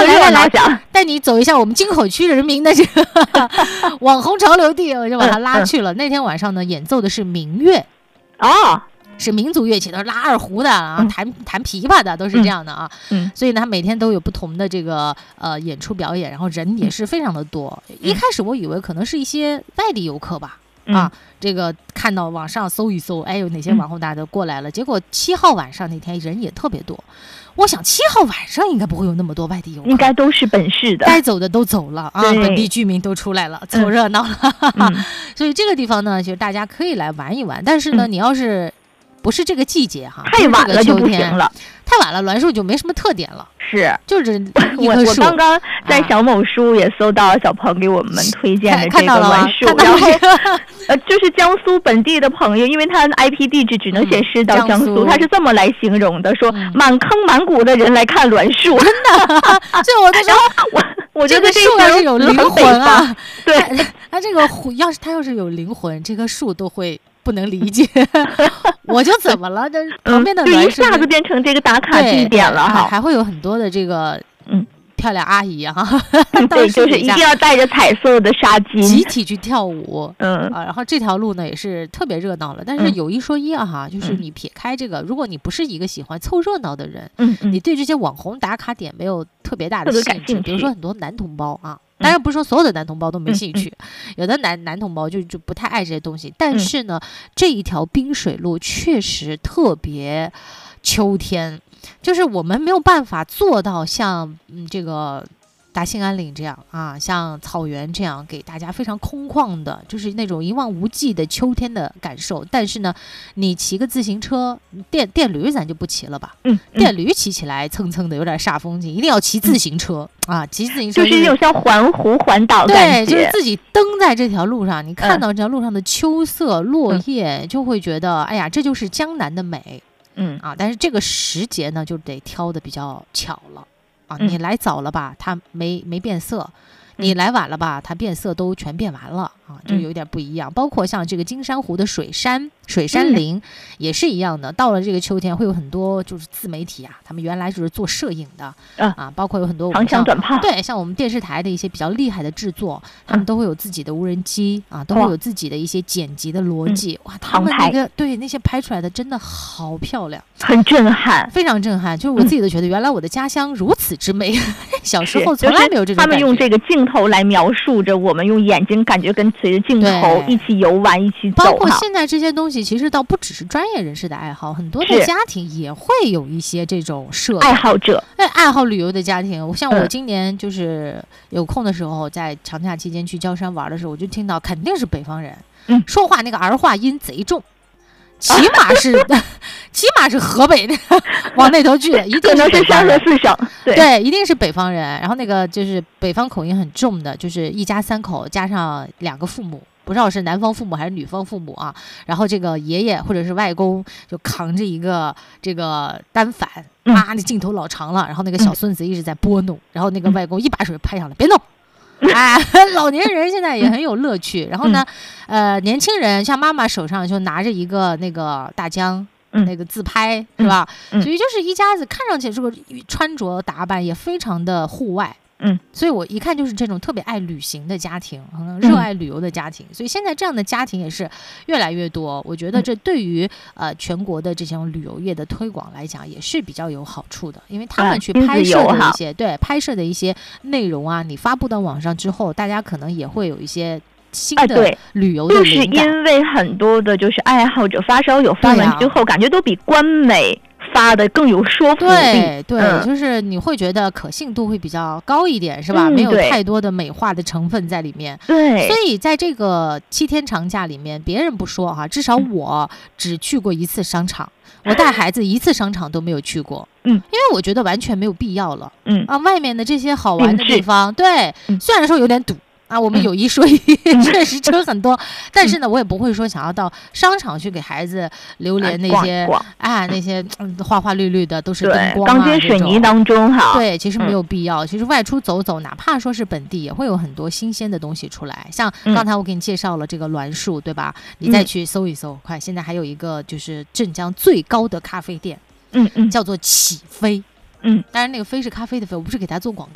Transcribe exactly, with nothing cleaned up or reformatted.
热闹下， 带你走一下我们京口区人民的这个网红潮流地，我就把他拉去了。嗯嗯、那天晚上呢，演奏的是民乐， 哦， 是民族乐器，都是拉二胡的啊， 嗯、 弹弹琵琶的，都是这样的啊。 嗯， 所以呢，他每天都有不同的这个呃演出表演，然后人也是非常的多。嗯、一开始我以为可能是一些外地游客吧。啊，这个看到网上搜一搜，哎，有哪些网红大家都过来了。嗯、结果七号晚上那天人也特别多，我想七号晚上应该不会有那么多外地游客， 应该都是本市的， 该走的都走了啊，本地居民都出来了，凑热闹了。嗯、所以这个地方呢，其实大家可以来玩一玩。但是呢，嗯、你要是不是这个季节哈， 太晚了就不行了， 太晚了栾树就没什么特点了。 是， 就是我我刚刚在小某书也搜到小鹏给我们推荐的这个栾树， 然后呃就是江苏本地的朋友，因为他 I P 地址只能显示到江苏，嗯、他是这么来形容的，说、嗯、满坑满谷的人来看栾树， 真的，所以我就说， 我我觉得这个树要是有灵魂啊， 对， 他这个要是他要是有灵魂，这个树都会。不能理解，我就怎么了？这旁边的栾树、 嗯、一下子变成这个打卡地点了哈， 还会有很多的这个嗯漂亮阿姨哈， 对，就是一定要带着彩色的纱巾， 集体去跳舞， 嗯啊，然后这条路呢也是特别热闹了。但是有一说一啊哈，嗯、就是你撇开这个，如果你不是一个喜欢凑热闹的人， 嗯嗯， 你对这些网红打卡点没有特别大的兴趣，比如说很多男同胞啊。当然不是说所有的男同胞都没兴趣，嗯嗯、有的男男同胞就就不太爱这些东西。但是呢，嗯、这一条滨水路确实特别秋天，就是我们没有办法做到像嗯这个大兴安岭这样啊，像草原这样给大家非常空旷的，就是那种一望无际的秋天的感受。但是呢，你骑个自行车，电电驴咱就不骑了吧， 嗯，嗯电驴骑起来蹭蹭的有点煞风景，一定要骑自行车。嗯、啊，骑自行车、 就是、就是那种像环湖环岛感觉，对，就是自己蹬在这条路上，你看到这条路上的秋色、嗯、落叶，就会觉得，哎呀，这就是江南的美， 嗯啊，但是这个时节呢，就得挑的比较巧了。啊， 嗯、 你来早了吧，它没没变色；你来晚了吧，它变色都全变完了啊，就有点不一样。嗯、包括像这个金珊瑚的水杉、水杉林、嗯、也是一样的。到了这个秋天，会有很多就是自媒体啊，他们原来就是做摄影的、 嗯、 啊，包括有很多长枪短炮， 对，像我们电视台的一些比较厉害的制作，他们都会有自己的无人机、嗯、啊，都会有自己的一些剪辑的逻辑。嗯、哇，他们那个对那些拍出来的真的好漂亮。 很震撼， 非常震撼，就是我自己都觉得，原来我的家乡如此之美。嗯、小时候从来没有这种感觉。 他们用这个镜头来描述着，我们用眼睛感觉跟随着镜头一起游玩，一起走。 包括现在这些东西，其实倒不只是专业人士的爱好，很多的家庭也会有一些这种摄爱好者， 哎，爱好旅游的家庭。像我今年就是有空的时候，在长假期间去焦山玩的时候，我就听到肯定是北方人， 嗯， 说话那个儿化音贼重。起码是，啊、起码是河北的，往那头去的，一定是北方人。四省，对对，一定是北方人。然后那个就是北方口音很重的，就是一家三口加上两个父母，不知道是男方父母还是女方父母啊。然后这个爷爷或者是外公就扛着一个这个单反，啊，那镜头老长了，然后那个小孙子一直在拨弄，然后那个外公一把水拍上来，别弄。哎，老年人现在也很有乐趣。然后呢， 嗯、 呃，年轻人像妈妈手上就拿着一个那个大疆， 嗯、 那个自拍是吧？ 嗯、 所以就是一家子，看上去这个穿着打扮也非常的户外。 嗯， 所以我一看就是这种特别爱旅行的家庭，嗯，热爱旅游的家庭。所以现在这样的家庭也是越来越多。我觉得这对于呃全国的这种旅游业的推广来讲，也是比较有好处的，因为他们去拍摄的一些、啊、对拍摄的一些内容啊，你发布到网上之后，大家可能也会有一些新的旅游的灵感。 就是因为很多的就是爱好者发烧友发完之后，感觉都比官媒发的更有说服力。 对对、 嗯， 就是你会觉得可信度会比较高一点，是吧？ 嗯、 没有太多的美化的成分在里面。 对， 所以在这个七天长假里面，别人不说哈，至少我只去过一次商场。我带孩子一次商场都没有去过， 嗯， 因为我觉得完全没有必要了， 嗯啊，外面的这些好玩的地方，对，虽然说有点堵。啊，我们有一说一， 嗯、 确实车很多，但是呢，我也不会说想要到商场去给孩子流连那些，啊，那些嗯花花绿绿的都是灯光啊， 钢筋水泥当中哈。 对，其实没有必要。嗯、其实外出走走，哪怕说是本地，也会有很多新鲜的东西出来。像刚才我给你介绍了这个栾树，对吧？你再去搜一搜，快，现在还有一个就是镇江最高的咖啡店， 嗯嗯， 叫做起飞。 嗯， 当然那个飞是咖啡的飞，我不是给他做广告。